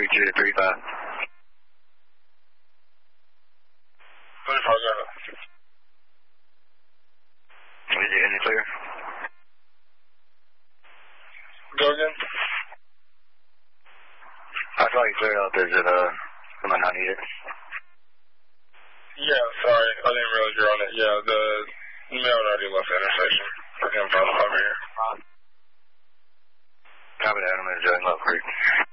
32 to 35. 35, got it. Is it any clear? Go again? I saw you cleared up. Is it, am I not needed? Yeah, sorry. I didn't realize you're on it. Yeah, the male already left the intersection. I can't find the over here. Copy that. I'm going to join Love Creek.